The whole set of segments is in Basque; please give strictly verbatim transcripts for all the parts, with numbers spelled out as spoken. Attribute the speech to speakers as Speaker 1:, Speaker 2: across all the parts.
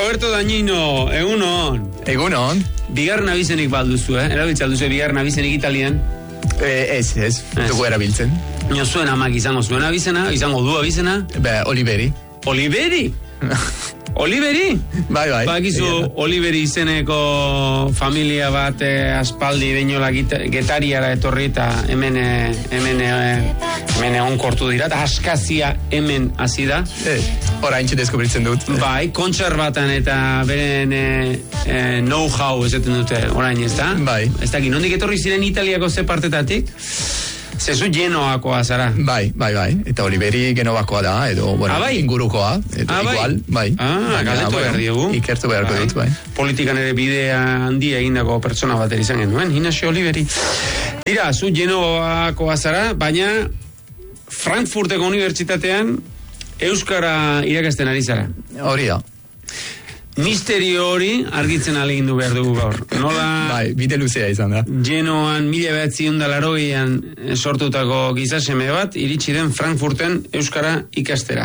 Speaker 1: Roberto Dañino, egun on.
Speaker 2: Egun on.
Speaker 1: Bigarren abizenik balduzu, eh? Erabiltza duzu bigarren abizenik Italian?
Speaker 2: Eh, ez, ez, dugu erabiltzen.
Speaker 1: Nio zuen amak izango zuen abizena, izango du abizena?
Speaker 2: Be, Oliveri.
Speaker 1: Oliveri? Oliveri?
Speaker 2: Bai, bai.
Speaker 1: Bakizu Oliveri izeneko familia bat eh, aspaldi beinola getariara etorri eta hemen eh, hemen eh, hemen onkortu dira, eta askazia hemen hasi da.
Speaker 2: Eh, oraintxe deskubritzen dut.
Speaker 1: Bai, kontserbatan eta beren eh, eh, know-how esaten dute orain, ez da?
Speaker 2: Bai.
Speaker 1: Ez dakit, nondik etorri ziren Italiako ze partetatik? Zezu Genoakoa zara.
Speaker 2: Bai, bai, bai. Eta Oliveri Genoakoa da, edo, bueno,
Speaker 1: ah, bai?
Speaker 2: Ingurukoa. Edo,
Speaker 1: ah, bai?
Speaker 2: igual, bai.
Speaker 1: Ah, galetu behar diogu.
Speaker 2: Ikertu beharko
Speaker 1: bai.
Speaker 2: dut, bai.
Speaker 1: Politikan ere bidea handia egindako pertsona bateri izan genuen, Ignacio Oliveri. Dira, zu Genoakoa zara, baina Frankfurteko unibertsitatean euskara irakasten ari zara.
Speaker 2: Hori da.
Speaker 1: Misterio hori argitzen alegindu behar dugu gaur. Nola...
Speaker 2: Bai, bide luzea izan da.
Speaker 1: Genoan mila behatziehun eta laurogeian sortutako gizaseme bat, iritsi den Frankfurten euskara ikastera.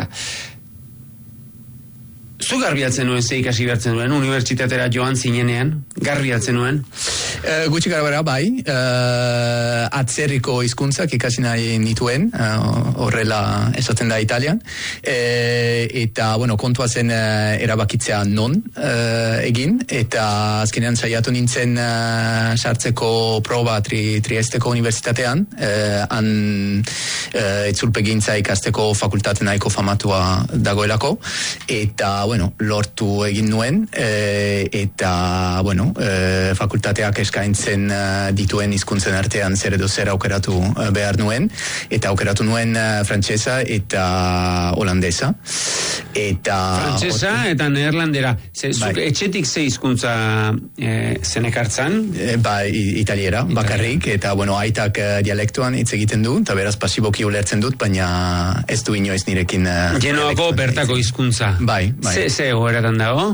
Speaker 1: Zu garbiatzen nuen ze ikasi behartzen duen, unibertsitatera joan zinenean, garbiatzen nuen?
Speaker 2: Uh, gutxi gara bai, uh, atzerriko hizkuntzak ikasi nahi nituen, uh, horrela esaten da Italian, e, eta, bueno, kontua zen uh, erabakitzea non uh, egin, eta azkenean saiatu nintzen uh, sartzeko proba tri, Triesteko unibertsitatean, uh, han uh, itzulpegintza ikasteko fakultate nahiko famatua dagoelako, eta, bueno, lortu egin nuen, e, eta, bueno, e, fakultateak eskaintzen uh, dituen hizkuntzen artean zer edo zer aukeratu uh, behar nuen, eta aukeratu nuen uh, frantsesa eta holandesa. Eta... Frantsesa
Speaker 1: eta neerlandera. Ze, bai. Etxetik ze hizkuntza e, zenekartzan?
Speaker 2: E, bai, italiera, Italia. Bakarrik, eta, bueno, aitak uh, dialektuan hitz egiten du, eta beraz pasiboki ulertzen dut, baina ez du inoiz nirekin... Uh,
Speaker 1: Genoako bertako hizkuntza.
Speaker 2: Bai, bai.
Speaker 1: Ze, ze goeratan dago?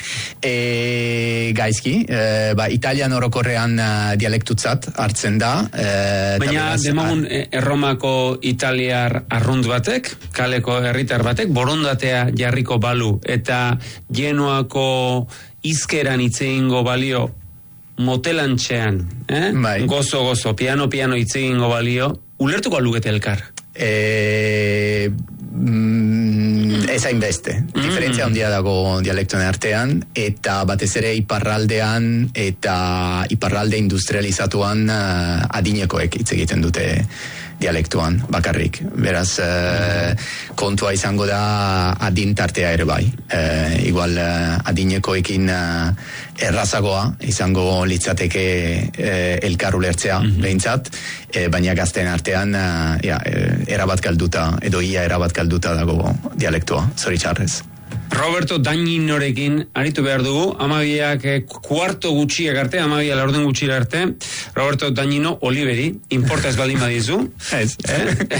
Speaker 2: E, gaizki, e, ba, italian orokorrean uh, dialektutzat hartzen da. E,
Speaker 1: baina demagun ar... Erromako italiar arrunt batek, kaleko herritar batek, borondatea jarriko balu, eta Genoako izkeran itzeingo balio motelantxean, eh?
Speaker 2: Bai.
Speaker 1: Gozo, gozo, piano, piano itzeingo balio, ulertuko alukete elkar?
Speaker 2: E, mm, ez hainbeste. Mm. Diferentzia handia dago dialektuen artean, eta batez ere iparraldean eta iparralde industrializatuan uh, adinekoek hitz egiten dute dialektuan bakarrik. Beraz, uh, kontua izango da adin tartea ere bai. Uh, igual uh, adinekoekin uh, errazagoa izango litzateke uh, elkar ulertzea mm-hmm. behintzat, uh, baina gazten artean uh, ja, erabat galduta, edo ia erabat galduta dago dialektua, zoritxarrez.
Speaker 1: Roberto Dañinorekin aritu behar dugu, amabiak eh, kuarto gutxiak arte, amabia laurden gutxiak arte, Roberto Dañino Oliveri, importa ez baldin badizu.
Speaker 2: Ez, eh?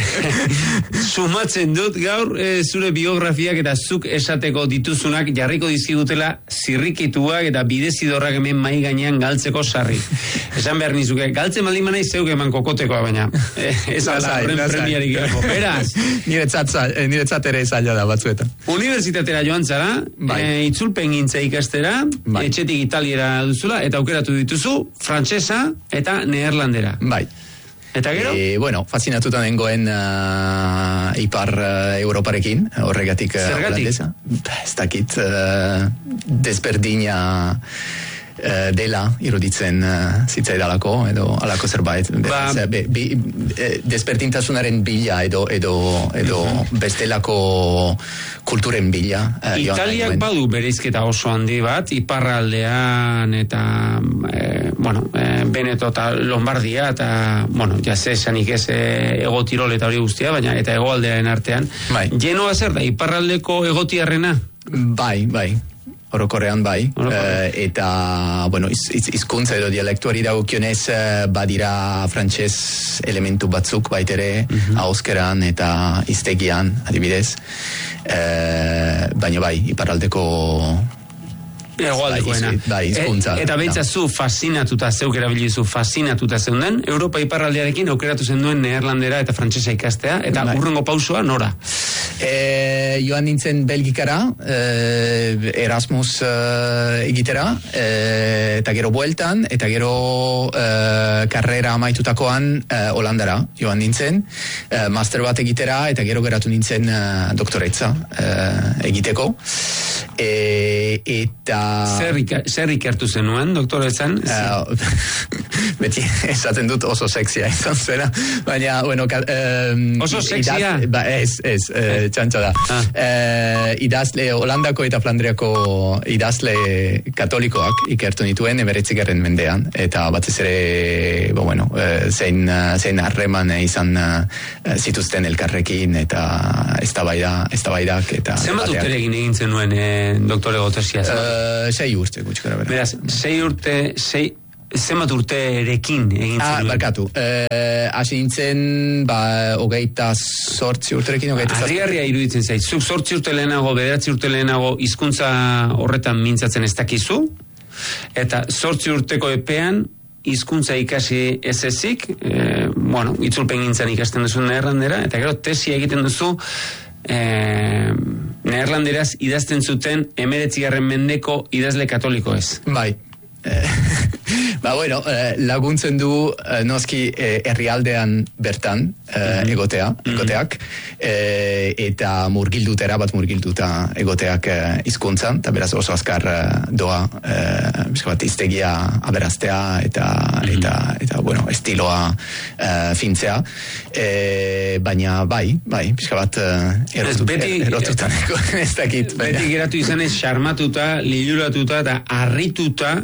Speaker 1: Sumatzen dut gaur eh, zure biografiak eta zuk esateko dituzunak jarriko dizkigutela zirrikituak eta bidezidorrak hemen mai gainean galtzeko sarri. Esan behar nizuke, galtzen baldin manai zeuk eman kokotekoa, baina eh, ez ala horren premiarik gero. Beraz.
Speaker 2: Niretzat ere zaila da batzuetan.
Speaker 1: Unibertsitatera joan zara, bai. e, itzulpen gintza ikastera, bai. Etxetik italiera duzula, eta aukeratu dituzu, frantsesa eta neerlandera.
Speaker 2: Bai.
Speaker 1: Eta gero?
Speaker 2: E, bueno, fascinatuta nengoen uh, ipar uh, Europarekin, horregatik uh, holandesa. Ez dakit, uh, desberdina uh, dela iruditzen uh, zitzaidalako, edo alako zerbait.
Speaker 1: Ba,
Speaker 2: Beraz, be, bi, desberdintasunaren bila, edo, edo, edo mm-hmm. bestelako kulturen bila. Uh,
Speaker 1: Italiak badu bereizketa oso handi bat, iparraldean eta, eh, bueno, eh, Veneto eta Lombardia, eta, bueno, ja ze esanik ez eh, ego Tirol eta hori guztia, baina eta hegoaldearen artean.
Speaker 2: Bai.
Speaker 1: Genoa zer da, iparraldeko egotiarrena?
Speaker 2: Bai, bai. Orokorrean bai, uh, eta, bueno, iz, iz, izkuntza edo dialektuari dagokionez uh, badira frantses elementu batzuk baitere, mm-hmm. ahoskeran eta iztegian, adibidez, uh, baina bai, iparraldeko
Speaker 1: Egoaldekoena.
Speaker 2: Bai, hizkuntza.
Speaker 1: E, eta beintza zu fascinatuta zeuk erabilizu fascinatuta zeunden, Europa iparraldearekin aukeratu zen duen neerlandera eta frantsesa ikastea, eta bai. Urrengo pausua nora?
Speaker 2: E, joan nintzen Belgikara, e, Erasmus e, egitera, e, eta gero bueltan, eta gero e, karrera amaitutakoan e, Holandara joan nintzen, e, master bat egitera, eta gero geratu nintzen e, doktoretza e, egiteko. E, eta...
Speaker 1: Zer, zer ikertu zenuen, doktoretzan?
Speaker 2: Uh, beti esaten dut oso sexia izan zera, baina, bueno... Um,
Speaker 1: oso sexia?
Speaker 2: Idaz, ba, ez, ez, uh, txantxa da. Ah. Uh, idazle, Holandako eta Flandriako idazle katolikoak ikertu nituen emeretzigarren mendean, eta batez ere, bo, bueno, uh, zein, uh, zein harreman izan uh, zituzten elkarrekin, eta eztabaida, eztabaidak, eta...
Speaker 1: Zenbat urterekin egin zenuen, eh, doktore gotesia?
Speaker 2: Uh, sei urte, gutxi gara bera.
Speaker 1: Beraz, sei urte, sei... Zenbat urterekin egin zenuen?
Speaker 2: Ah, barkatu. Eh, hasi nintzen, ba, hogeita sortzi urterekin, hogeita sortzi.
Speaker 1: Arrigarria iruditzen zait. Zuk sortzi urte lehenago, bederatzi urte lehenago, hizkuntza horretan mintzatzen ez dakizu, eta sortzi urteko epean, hizkuntza ikasi ez ezik, eh, bueno, itzulpen gintzan ikasten duzu neerlandera, eta gero tesia egiten duzu, eh, neerlanderaz idazten zuten emeretzigarren mendeko idazle katoliko ez.
Speaker 2: Bai. Ba, bueno, eh, laguntzen du eh, noski eh, herrialdean bertan eh, egotea, egoteak, eh, eta murgildutera bat murgilduta egoteak eh, hizkuntzan, eta beraz oso azkar eh, doa eh, bat iztegia aberaztea eta, eta, eta bueno, estiloa eh, fintzea, eh, baina bai, bai, pixka bat eh, erotut,
Speaker 1: beti,
Speaker 2: erotutan ez dakit.
Speaker 1: Beti geratu izan ez xarmatuta, liluratuta eta harrituta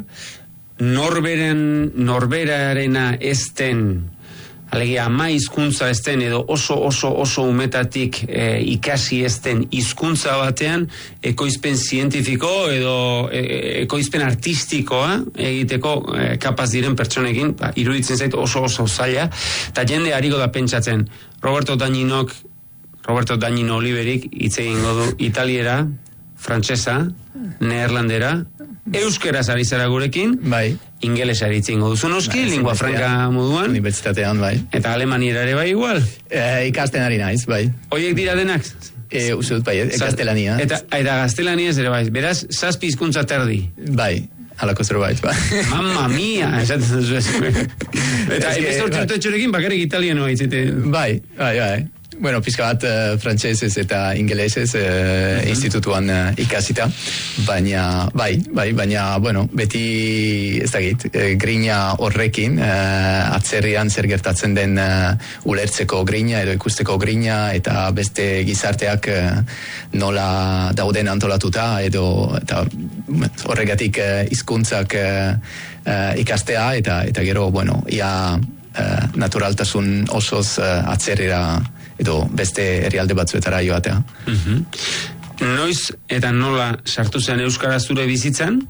Speaker 1: norberen, norberarena ezten, alegia ama hizkuntza ezten, edo oso oso oso umetatik e, ikasi ezten hizkuntza batean, ekoizpen zientifiko edo e, ekoizpen artistikoa egiteko e, kapaz diren pertsonekin, ba, iruditzen zait oso oso zaila, eta jende hariko da pentsatzen, Roberto Dañinok, Roberto Dañino Oliverik hitz egingo du italiera, frantsesa, neerlandera, euskeraz ari zara gurekin,
Speaker 2: bai.
Speaker 1: Ingelesa eritzingo duzu noski, bai, lingua franca moduan.
Speaker 2: Unibertsitatean, bai.
Speaker 1: Eta alemaniera ere bai igual.
Speaker 2: E, ikasten ari naiz, bai.
Speaker 1: Hoiek dira denak?
Speaker 2: E, usut, bai, e, gaztelania.
Speaker 1: Eta, eta gaztelania ere bai. Beraz, zazpi hizkuntza terdi.
Speaker 2: Bai. Halako zerbait, ba.
Speaker 1: Mamma mia, esaten duzu ez. Eta, ebeste urte urte txorekin, bakarrik italiano haitzete.
Speaker 2: Bai, bai, bai. Bueno, pizka bat uh, frantsesez eta ingelesez uh, mm-hmm. institutuan uh, ikasita, baina, bai, bai, baina, bueno, beti, ez dakit, uh, grina horrekin, uh, atzerrian zer gertatzen den uh, ulertzeko grina edo ikusteko grina, eta beste gizarteak uh, nola dauden antolatuta, edo, eta horregatik uh, hizkuntzak uh, uh, ikastea, eta, eta gero, bueno, ia uh, naturaltasun osoz uh, atzerrira edo beste herrialde batzuetara joatea.
Speaker 1: Mm-hmm. Noiz eta nola sartu zen euskara zure bizitzan?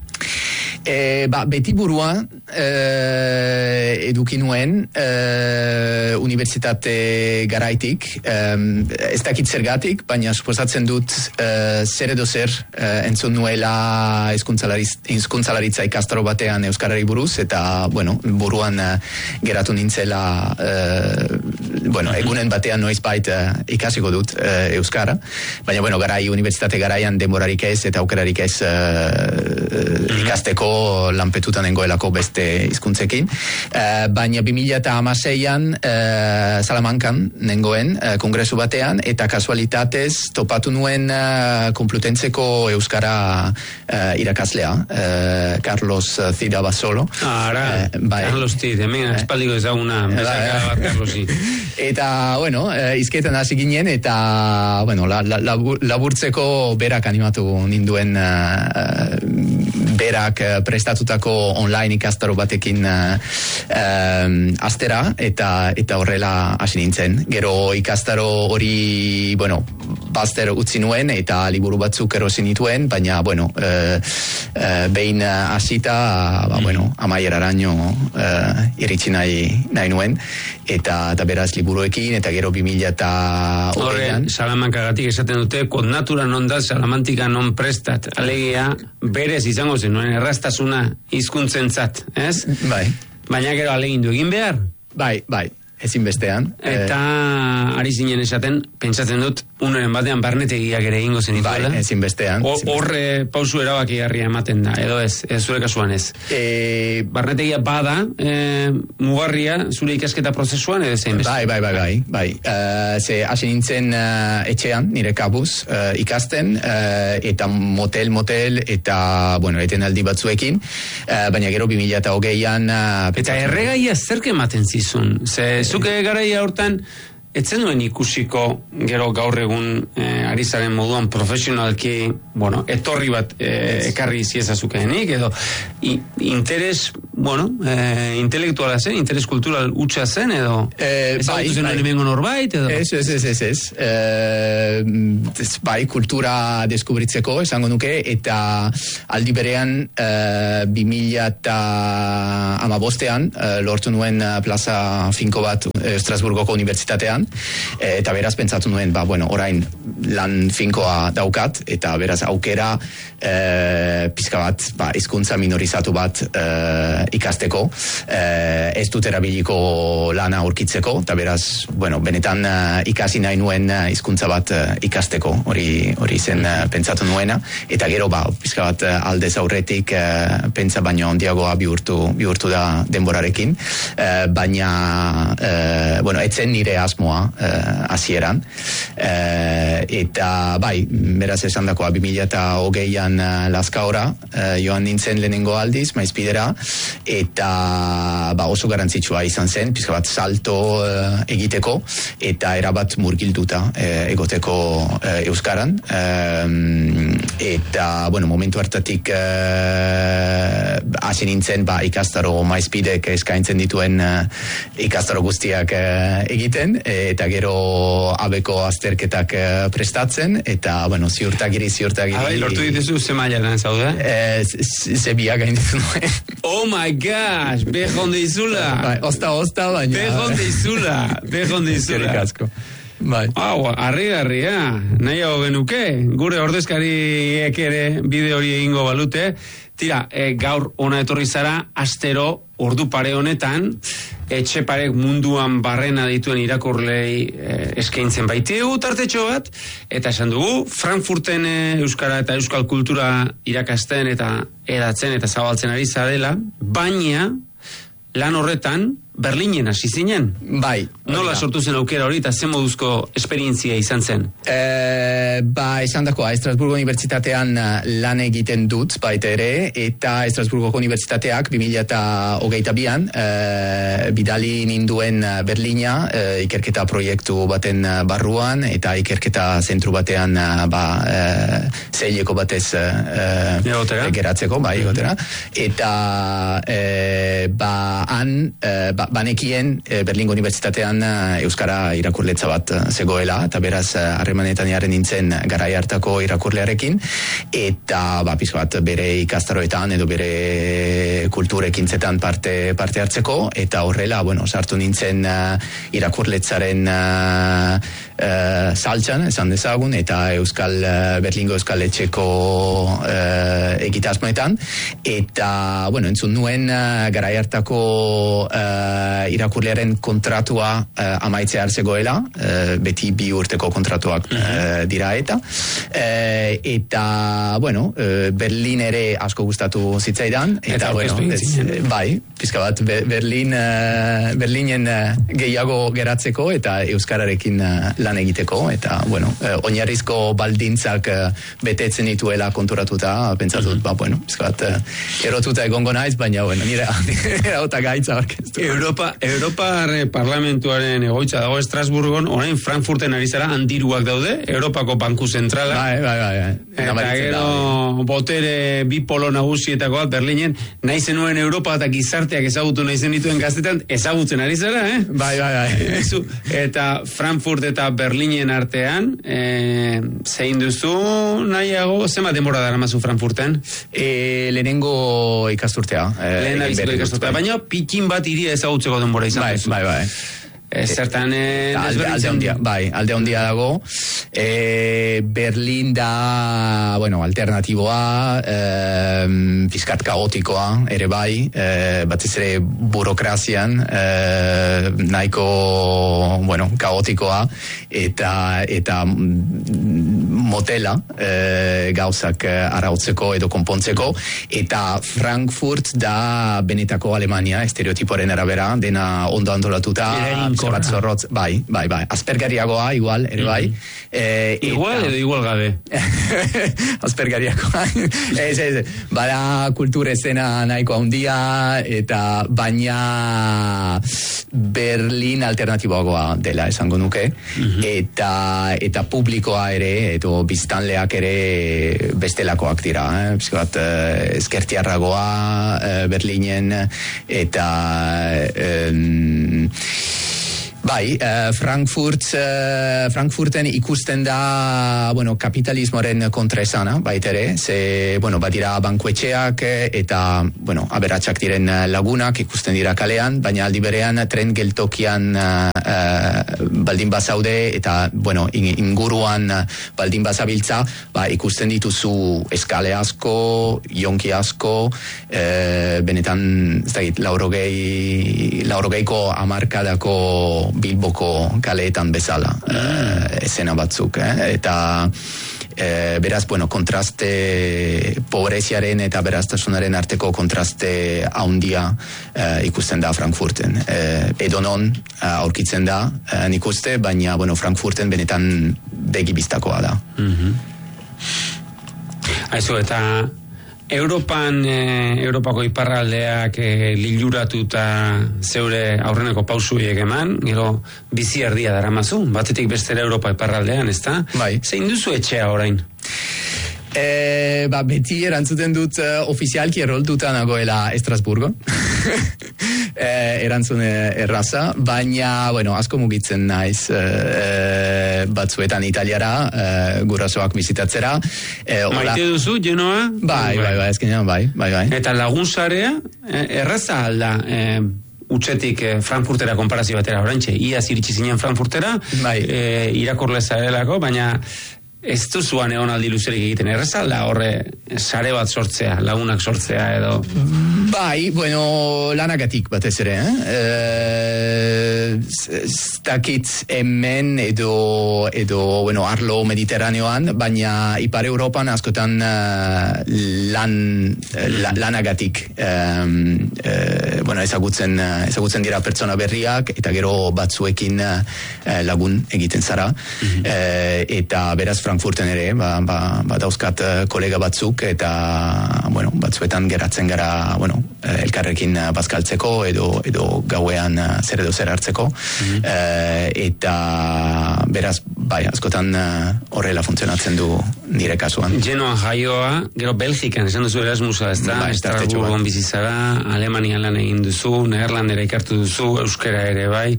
Speaker 2: E, ba, beti burua e, eduki nuen e, unibertsitate garaitik, e, ez dakit zergatik, baina suposatzen dut e, zer edo zer e, entzun nuela hizkuntzalaritza ikastaro batean euskarari buruz, eta bueno, buruan e, geratu nintzela e, bueno, egunen batean noizbait e, ikasiko dut e, euskara, baina bueno, garai unibertsitate garaian denborarik ez eta aukerarik ez e, ikasteko lanpetutan nengoelako beste hizkuntzekin. Uh, baina bi mila hamaseian uh, Salamankan nengoen uh, kongresu batean, eta kasualitatez topatu nuen uh, Konplutentzeko euskara uh, irakaslea, uh, Carlos Zida Basolo.
Speaker 1: Ah, ara, uh, bai. Carlos Zida, hemen espaldiko ezaguna, bezaka bat Carlosi.
Speaker 2: Eta, bueno, uh, izketan hasi ginen, eta, bueno, la, la, laburtzeko berak animatu ninduen uh, berak uh, prestatutako online ikastaro batekin uh, um, astera, eta eta horrela hasi nintzen. Gero ikastaro hori, bueno, bazter utzi nuen, eta liburu batzuk erosi nituen, baina, bueno, uh, uh, behin hasita, uh, ba, bueno, amaieraraino uh, iritsi nahi, nahi nuen, eta, eta beraz liburuekin, eta gero bi mila eta
Speaker 1: horrean. Salamankagatik esaten dute, konnatura non da, salamantika non prestat. Alegia, berez izango zen, nuen erraztasuna hizkuntzentzat, ez?
Speaker 2: Bai.
Speaker 1: Baina gero alegindu egin behar?
Speaker 2: Bai, bai. ezinbestean.
Speaker 1: Eta ari zinen esaten, pentsatzen dut, uneren batean barnetegiak ere ingo zenituela.
Speaker 2: Bai, ezinbestean.
Speaker 1: Horre pausu erabaki harria ematen da, edo ez, ez zure kasuan ez.
Speaker 2: E...
Speaker 1: Barnetegia bada, e, mugarria, zure ikasketa prozesuan, edo zein beste?
Speaker 2: Bai, bai, bai, bai, bai. Uh, ze hasi nintzen uh, etxean, nire kabuz, uh, ikasten, uh, eta motel, motel, eta, bueno, eten aldi batzuekin, uh, baina gero bi mila eta hogeian... Uh,
Speaker 1: eta erregaia zerk ematen zizun? Ze, zuke garaia hortan, etzen duen ikusiko gero gaur egun eh, ari zaren moduan profesionalki, bueno, etorri bat eh, ekarri ziezazukeenik, edo i, interes, bueno, eh, intelektuala zen, interes kultural utxa zen, edo
Speaker 2: eh,
Speaker 1: ezagutu zen hori mengo norbait, edo?
Speaker 2: Ez, ez, ez, ez, ez. Eh, bai, kultura deskubritzeko, esango nuke, eta aldi berean eh, bi mila eta hamabostean eh, lortu nuen plaza finko bat eh, Strasburgoko unibertsitatean, eta beraz pentsatu nuen, ba, bueno, orain lan finkoa daukat, eta beraz aukera e, pizka bat, ba, hizkuntza minorizatu bat e, ikasteko, e, ez dut erabiliko lana aurkitzeko, eta beraz, bueno, benetan e, ikasi nahi nuen hizkuntza bat e, ikasteko, hori hori zen e, pentsatu nuena, eta gero, ba, pizka bat aldez aurretik e, pentsa baino handiagoa bihurtu, bihurtu da denborarekin, e, baina, e, bueno, etzen nire asmo hasieran uh, uh, eta bai, beraz esan dakoa bi mila eta hogeian uh, Lazkaora uh, joan nintzen lehenengo aldiz maizpidera, eta ba, oso garantzitsua izan zen, pizka bat salto uh, egiteko, eta erabat murgilduta uh, egoteko uh, euskaran, um, eta bueno, momentu hartatik uh, hasi nintzen ba, ikastaro maizpidek eskaintzen dituen uh, ikastaro guztiak uh, egiten, eta gero abeko azterketak prestatzen, eta, bueno, ziurtagiri, ziurtagiri...
Speaker 1: Abai, lortu dituzu ze mailan zaude?
Speaker 2: E, ze biak gainditu nuen.
Speaker 1: Oh my gosh, behonde izula!
Speaker 2: Bai, osta, osta, baina...
Speaker 1: Behonde izula, behonde izula.
Speaker 2: Eskerrik asko. Bai.
Speaker 1: Hau, arri garria, nahi hau genuke, gure ordezkariek ere bide hori egingo balute. Tira, e, gaur ona etorri zara, astero, ordu pare honetan, etxe parek munduan barrena dituen irakurlei e, eskaintzen baitegu tartetxo bat, eta esan dugu, Frankfurten e, euskara eta euskal kultura irakasten eta edatzen eta zabaltzen ari zarela, baina lan horretan Berlinen hasi zinen.
Speaker 2: Bai.
Speaker 1: Nola sortu zen aukera hori eta zen moduzko esperientzia izan zen?
Speaker 2: E, ba, esan dakoa, Estrasburgo Unibertsitatean lan egiten dut baita ere, eta Estrasburgoko Unibertsitateak bi mila eta hogeita bian e, bidali ninduen Berlina e, ikerketa proiektu baten barruan, eta ikerketa zentru batean ba, e, zeileko batez e, geratzeko, bai, gotera. Eta e, ba, han, e, ba, banekien e, Berlingo Unibertsitatean e, euskara irakurletza bat e, zegoela, eta beraz harremanetan jaren nintzen garai hartako irakurlearekin, eta ba, pizka bat bere ikastaroetan edo bere kulturekintzetan parte, parte hartzeko, eta horrela, bueno, sartu nintzen uh, irakurletzaren uh, uh, saltxan, esan dezagun, eta euskal uh, Berlingo euskal etxeko uh, egitasmoetan, eta, bueno, entzun nuen uh, garai hartako uh, irakurlearen kontratua uh, amaitze hartzegoela, uh, beti bi urteko kontratuak uh, dira eta, uh, eta, bueno, uh, Berlin ere asko gustatu zitzaidan, eta, eta bueno, ez, bai, pizka bat Berlin, uh, Berlinen uh, gehiago geratzeko eta euskararekin uh, lan egiteko, eta, bueno, uh, oinarrizko baldintzak uh, betetzen dituela konturatuta, pentsatut, uh-huh. ba, bueno, pizka bat uh, erotuta egongo naiz, baina, bueno, nire hauta gaitza orkestu.
Speaker 1: Europa, Europar parlamentuaren egoitza dago Estrasburgon, orain Frankfurten ari zara handiruak daude, Europako Banku Zentrala.
Speaker 2: Bai, bai, bai.
Speaker 1: Eta gero botere bipolo nagusietakoa Berlinen, nahi zenuen Europa eta gizarteak ezagutu nahi zen dituen gaztetan, ezagutzen ari zara, eh?
Speaker 2: Bai, bai, bai.
Speaker 1: Eta Frankfurt eta Berlinen artean, eh, zein duzu nahiago, zema denbora dara mazu Frankfurten?
Speaker 2: E, lehenengo ikasturtea.
Speaker 1: E, Lehen abiziko ikasturtea, baina pikin bat iria ezagutzeko denbora izan
Speaker 2: bai,
Speaker 1: duzu.
Speaker 2: Bai, bai,
Speaker 1: E, zertan e,
Speaker 2: alde, alde ondia, bai, alde ondia dago. E, Berlin da, bueno, alternatiboa, e, pizkat kaotikoa, ere bai, e, batez ere burokrazian, e, nahiko, bueno, kaotikoa, eta, eta motela, e, gauzak arautzeko edo konpontzeko, eta Frankfurt da benetako Alemania, estereotipoaren arabera, dena ondo antolatuta, bat zorrotz, bai, bai, bai, aspergariagoa, igual, ere bai. Mm-hmm. eh,
Speaker 1: igual edo igual gabe?
Speaker 2: Aspergariagoa. ez, ez, bada kultura esena nahiko handia, eta baina Berlin alternatiboagoa dela esango nuke, mm-hmm. eta, eta publikoa ere, edo biztanleak ere bestelakoak dira, eh? Bizkat, eh, eskertiarragoa eh, Berlinen, eta eh, bai, uh, Frankfurt, uh, Frankfurten ikusten da, bueno, kapitalismoaren kontraesana, baitere, ze, bueno, badira bankuetxeak eta, bueno, aberatsak diren lagunak ikusten dira kalean, baina aldi berean tren geltokian uh, uh, baldin bazaude eta, bueno, inguruan baldin bazabiltza, ba, ikusten dituzu eskale asko, jonki asko, uh, benetan, ez dakit, laurogei, laurogeiko amarkadako Bilboko kaleetan bezala, mm. eh, esena batzuk, eh? eta eh, beraz, bueno, kontraste pobreziaren eta beraztasunaren arteko kontraste haundia eh, ikusten da Frankfurten. Eh, edonon eh, aurkitzen da, eh, nik uste, baina, bueno, Frankfurten benetan begibiztakoa da.
Speaker 1: Mm-hmm. Aizu, eta Europan, eh, Europako iparraldeak eh, liluratuta zeure aurreneko pausuiek eman, gero bizi erdia daramazu, batetik bestera Europa iparraldean, ezta?
Speaker 2: Bai.
Speaker 1: Zein duzu etxea orain?
Speaker 2: E, ba, beti erantzuten dut uh, ofizialki erroltuta nagoela Estrasburgo. e, erantzun erraza, baina, bueno, asko mugitzen naiz uh, batzuetan Italiara, uh, gurasoak bizitatzera. E,
Speaker 1: Maite duzu, Genoa?
Speaker 2: Bai, bai, bai, ezkenean, bai, bai, bai.
Speaker 1: Eta lagunsarea, erraza alda, eh, utxetik eh, Frankfurtera konparazio batera orantxe, iaz iritsi zinen Frankfurtera, bai. eh, irakurle zarelako, baina ez duzuan egon aldi luzerik egiten, errezalda horre sare bat sortzea, lagunak sortzea edo?
Speaker 2: Bai, bueno, lanagatik batez ere, eh? Ez dakit hemen edo, edo, bueno, arlo mediterraneoan, baina Ipar Europan askotan uh, lan, la, lanagatik um, uh, bueno, ezagutzen, ezagutzen dira pertsona berriak, eta gero batzuekin uh, lagun egiten zara, mm-hmm. uh, eta beraz Frankfurten ere, ba, ba, ba dauzkat uh, kolega batzuk, eta, bueno, batzuetan geratzen gara, bueno, uh, elkarrekin uh, bazkaltzeko, edo, edo gauean uh, zer edo zer hartzeko, mm-hmm. uh, eta beraz, bai, askotan uh, horrela funtzionatzen du nire kasuan.
Speaker 1: Genoan jaioa, gero Belgikan, esan duzu Erasmusa, ez da?
Speaker 2: Bai,
Speaker 1: Estrasburgon bizizara, Alemanian lan egin duzu, Neerlandera ikartu duzu, euskera ere bai.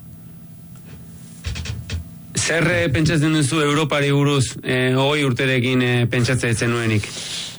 Speaker 1: Zer eh, pentsatzen duzu Europari buruz, eh, hogei urterekin eh, pentsatzen zenuenik?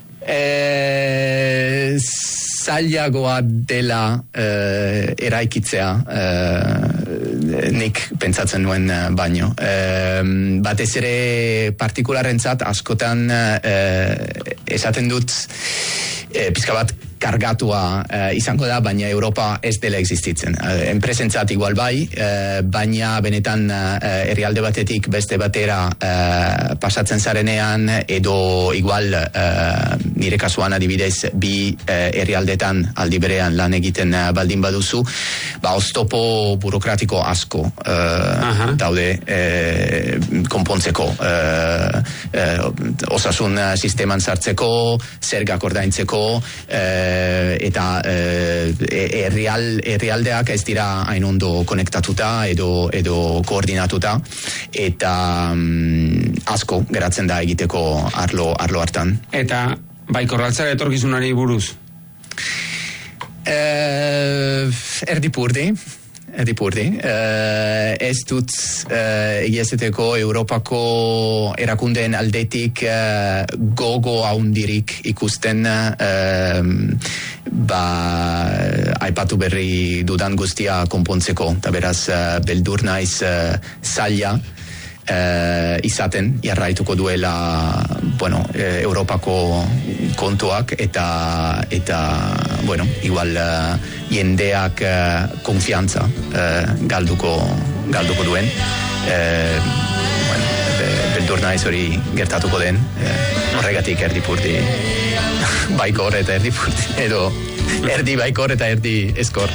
Speaker 2: Eh, zailagoa dela eh, eraikitzea eh, nik pentsatzen nuen eh, baino. Eh, batez ere partikularrentzat askotan eh, esaten dut eh, pizka bat kargatua eh, izango da, baina Europa ez dela existitzen. Eh, enpresentzat igual bai, eh, baina benetan eh, herrialde batetik beste batera eh, pasatzen zarenean, edo igual eh, nire kasuan adibidez bi eh, herrialdetan aldi berean lan egiten eh, baldin baduzu, ba oztopo burokratiko asko eh, daude eh, konpontzeko. Eh, eh, osasun sisteman sartzeko, zergak ordaintzeko, eh, eta herrial herrialdeak ez dira hain ondo konektatuta edo edo koordinatuta, eta um, asko geratzen da egiteko arlo arlo hartan.
Speaker 1: Eta bai korraltzara etorkizunari buruz?
Speaker 2: Eh, erdipurdi. erdipurdi. Uh, ez dut uh, egiazeteko Europako erakundeen aldetik uh, gogo haundirik ikusten uh, ba, aipatu berri dudan guztia konpontzeko. Ta beraz, uh, beldur naiz uh, zaila Uh, izaten jarraituko duela bueno, uh, Europako kontuak eta eta bueno, igual uh, jendeak uh, konfiantza uh, galduko galduko duen uh, bueno, be, beldur naiz hori gertatuko den uh, horregatik erdipurdi baikor eta erdipurdi edo erdi baikor eta erdi eskor.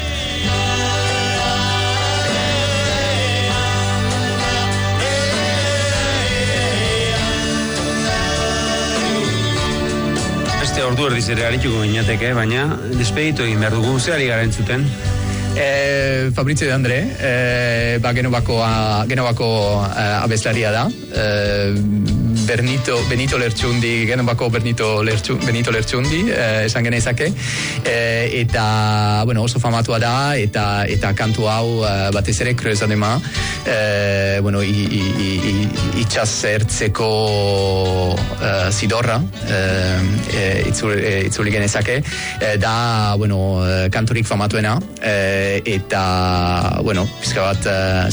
Speaker 1: Ordu erdiz ere harituko gineateke, baina despeditu egin behar dugu, zer ari gara entzuten?
Speaker 2: E, Fabrizio de André, e, ba Genovako, Genovako abeslaria da, e, Bernito, Benito Lertxundi, Genovako Benito Lertxundi, Benito Lertxundi, eh, esan genezake, eh, eta, bueno, oso famatua da, eta eta kantu hau eh, batez ere Kreuzadema, eh, bueno, itxasertzeko eh, zidorra, eh, itzuli, itzuli genezake, eh, da, bueno, kanturik famatuena, eh, eta, bueno, pizka bat, eh,